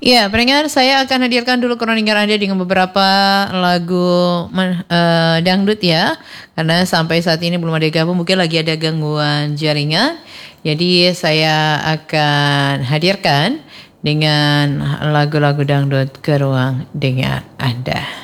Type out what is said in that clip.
Ya, pendengar, saya akan hadirkan dulu kroninger Anda dengan beberapa lagu dangdut ya. Karena sampai saat ini belum ada gabung, mungkin lagi ada gangguan jaringan. Jadi saya akan hadirkan dengan lagu-lagu dangdut ke ruang dengar Anda.